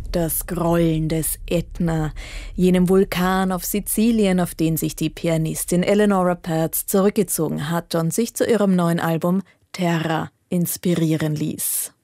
Das Grollen des Ätna, jenem Vulkan auf Sizilien, auf den sich die Pianistin Eleonora Pertz zurückgezogen hat und sich zu ihrem neuen Album Terra inspirieren ließ.